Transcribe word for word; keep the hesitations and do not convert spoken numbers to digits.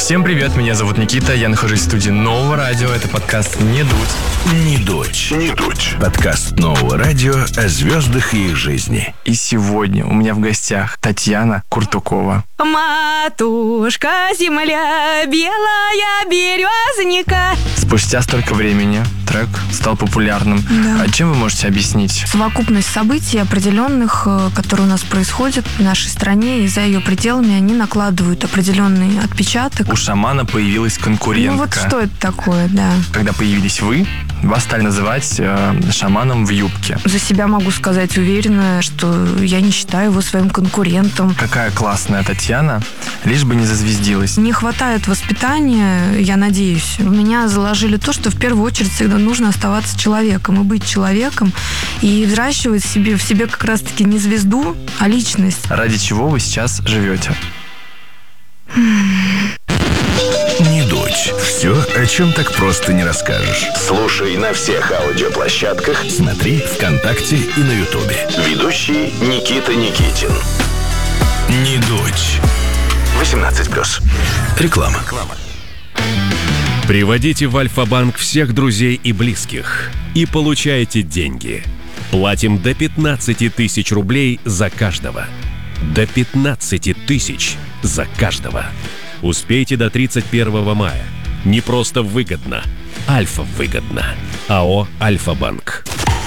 Всем привет, меня зовут Никита, я нахожусь в студии Нового радио, это подкаст «Не дуть». «Не дуть». «Не дуть». Подкаст Нового радио о звездах и их жизни. И сегодня у меня в гостях Татьяна Куртукова. Матушка, земля, белая березника. Спустя столько времени трек стал популярным. Да. А чем вы можете объяснить? Совокупность событий определенных, которые у нас происходят в нашей стране, и за ее пределами, они накладывают определенный отпечаток. У шамана появилась конкурентка. Ну вот что это такое, да. Когда появились вы, вас стали называть э, шаманом в юбке. За себя могу сказать уверенно, что я не считаю его своим конкурентом. Какая классная Татьяна, лишь бы не зазвездилась. Не хватает воспитания, я надеюсь. В меня заложили то, что в первую очередь всегда нужно оставаться человеком и быть человеком, и взращивать в себе, в себе как раз-таки не звезду, а личность. Ради чего вы сейчас живете? «Не дуть». Все, о чем так просто не расскажешь. Слушай на всех аудиоплощадках. Смотри ВКонтакте и на Ютубе. Ведущий Никита Никитин. «Не дуть». восемнадцать плюс. Реклама. Приводите в Альфа-банк всех друзей и близких и получайте деньги. Платим до пятнадцати тысяч рублей за каждого. До пятнадцати тысяч за каждого. Успейте до тридцать первого мая. Не просто выгодно. Альфа выгодно. АО «Альфа-банк».